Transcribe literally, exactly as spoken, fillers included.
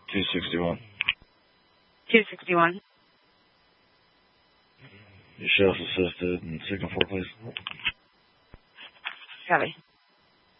two sixty-one. two sixty-one. Your sheriff's assisted and signal four, please. Copy.